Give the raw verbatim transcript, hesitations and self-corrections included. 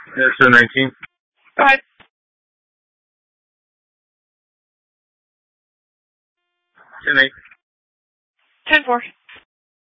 Yeah, so nineteen. Go ahead. ten eight. ten four.